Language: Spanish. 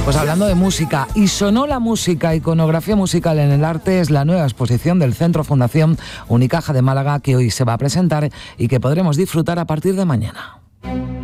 Pues hablando de música, y sonó la música, iconografía musical en el arte, es la nueva exposición del Centro Fundación Unicaja de Málaga, que hoy se va a presentar y que podremos disfrutar a partir de mañana.